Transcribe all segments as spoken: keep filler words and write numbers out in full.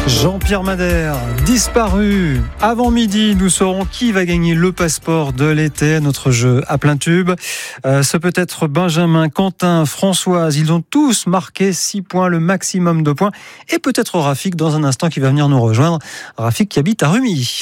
Jean-Pierre Madère, disparu. Avant midi, nous saurons qui va gagner le passeport de l'été à notre jeu à plein tube. Euh, ce peut être Benjamin, Quentin, Françoise. Ils ont tous marqué six points, le maximum de points. Et peut-être Rafik dans un instant qui va venir nous rejoindre. Rafik qui habite à Rumi.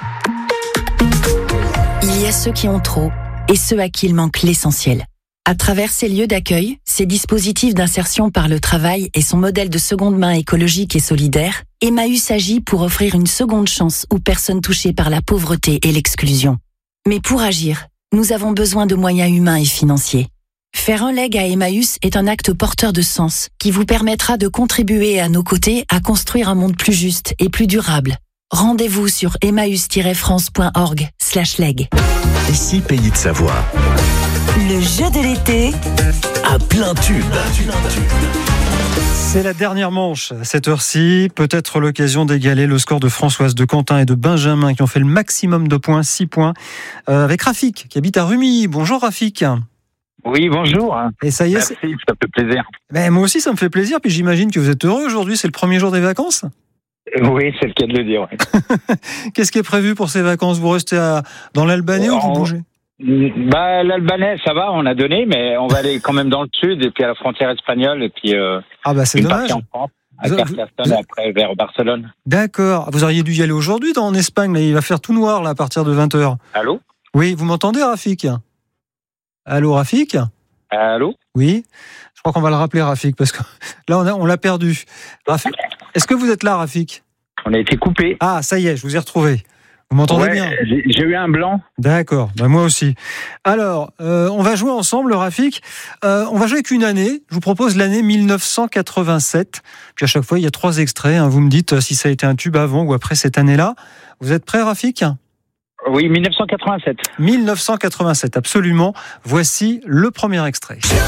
Il y a ceux qui ont trop et ceux à qui il manque l'essentiel. À travers ces lieux d'accueil, ces dispositifs d'insertion par le travail et son modèle de seconde main écologique et solidaire, Emmaüs agit pour offrir une seconde chance aux personnes touchées par la pauvreté et l'exclusion. Mais pour agir, nous avons besoin de moyens humains et financiers. Faire un leg à Emmaüs est un acte porteur de sens qui vous permettra de contribuer à nos côtés à construire un monde plus juste et plus durable. Rendez-vous sur emmaüs tiret france point org slash leg. Ici, Pays de Savoie. Le jeu de l'été à plein tube. C'est la dernière manche à cette heure-ci. Peut-être l'occasion d'égaler le score de Françoise, de Quentin et de Benjamin qui ont fait le maximum de points, six points, euh, avec Rafik qui habite à Rumi. Bonjour Rafik. Oui, bonjour. Et ça y est, merci, c'est... ça fait plaisir. Ben, moi aussi, ça me fait plaisir. Puis j'imagine que vous êtes heureux aujourd'hui. C'est le premier jour des vacances. Oui, c'est le cas de le dire. Oui. Qu'est-ce qui est prévu pour ces vacances? Vous restez à... dans l'Albanais ou vous bougez? Bah, l'Albanais, ça va, on a donné, mais on va aller quand même dans le sud et puis à la frontière espagnole et puis euh, ah bah c'est une dommage. partie en France, à vous, Carcassonne vous... et après vers Barcelone. D'accord. Vous auriez dû y aller aujourd'hui dans, en Espagne. Là, il va faire tout noir là, à partir de vingt heures. Allô? Oui, vous m'entendez, Rafik? Allô, Rafik? Allô? Oui. Je crois qu'on va le rappeler, Rafik, parce que là, on, a, on l'a perdu. Rafik, est-ce que vous êtes là, Rafik? On a été coupé. Ah, ça y est, je vous ai retrouvé. Vous m'entendez ouais, bien? j'ai, j'ai eu un blanc. D'accord, ben moi aussi. Alors, euh, on va jouer ensemble, Rafik. Euh, on va jouer avec une année. Je vous propose l'année mille neuf cent quatre-vingt-sept. Puis à chaque fois, il y a trois extraits. Hein. Vous me dites si ça a été un tube avant ou après cette année-là. Vous êtes prêts, Rafik? Oui, mille neuf cent quatre-vingt-sept. mille neuf cent quatre-vingt-sept, absolument. Voici le premier extrait.